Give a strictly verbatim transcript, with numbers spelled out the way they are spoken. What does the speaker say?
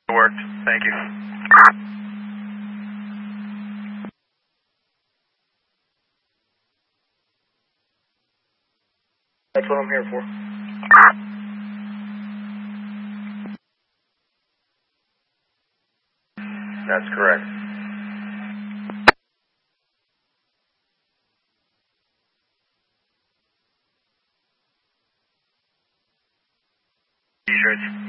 Worked. Thank you. That's what I'm here for. That's correct. T-shirts.